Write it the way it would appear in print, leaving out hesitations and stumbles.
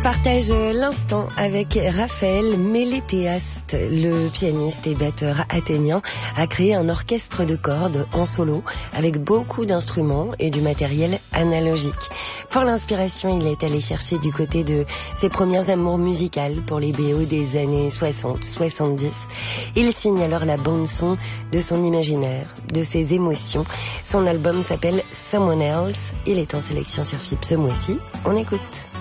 partage l'instant avec Raphaël Mélétéast. Le pianiste et batteur athénien a créé un orchestre de cordes en solo avec beaucoup d'instruments et du matériel analogique. Pour l'inspiration, il est allé chercher du côté de ses premières amours musicales pour les BO des années 60-70. Il signe alors la bande-son de son imaginaire, de ses émotions. Son album s'appelle Someone Else. Il est en sélection sur FIP ce mois-ci. On écoute.